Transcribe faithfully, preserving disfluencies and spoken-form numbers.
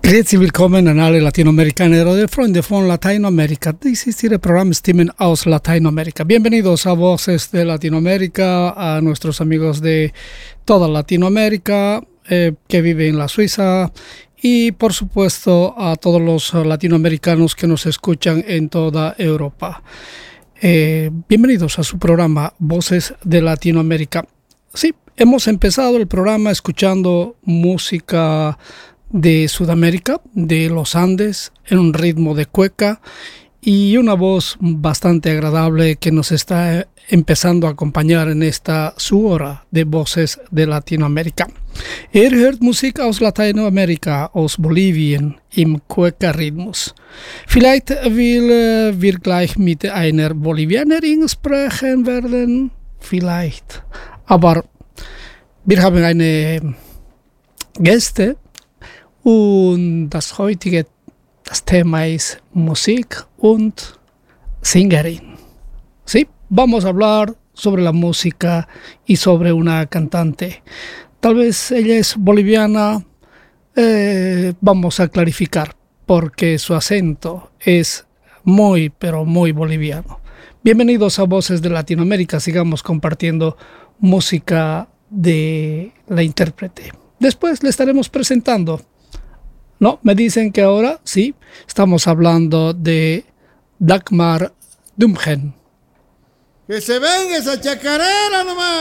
Herzlich willkommen an alle Latinoamericaner oder Freunde von Latinoamérica. Dies ist Ihr Programm Stimmen aus Latinoamérica. Bienvenidos a Voces de Latinoamérica, a nuestros amigos de toda Latinoamérica eh, que viven en la Suiza y por supuesto a todos los latinoamericanos que nos escuchan en toda Europa. Eh, bienvenidos a su programa Voces de Latinoamérica. Sí, hemos empezado el programa escuchando música de Sudamérica, de los Andes, en un ritmo de cueca y una voz bastante agradable que nos está empezando a acompañar en esta su hora de Voces de Latinoamérica. Er hört Musik aus Lateinamerika, aus Bolivien, im Cueca-Rhythmus. Vielleicht will wir gleich mit einer Bolivianerin sprechen werden, vielleicht. Aber wir haben eine Gäste, und das heutige das Thema ist Musik und Sängerin. Sí, vamos a hablar sobre la música y sobre una cantante. Tal vez ella es boliviana, eh, vamos a clarificar, porque su acento es muy, pero muy boliviano. Bienvenidos a Voces de Latinoamérica, sigamos compartiendo música de la intérprete. Después le estaremos presentando. No, me dicen que ahora sí, estamos hablando de Dagmar Dumgen. ¡Que se venga esa chacarera nomás!